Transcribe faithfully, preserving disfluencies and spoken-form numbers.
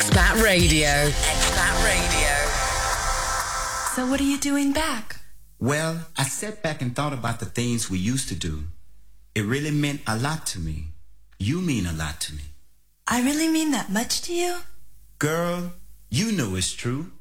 Expat Radio. Expat Radio. So what are you doing back? Well, I sat back and thought about the things we used to do. It really meant a lot to me. You mean a lot to me. I really mean that much to you? Girl, you know it's true.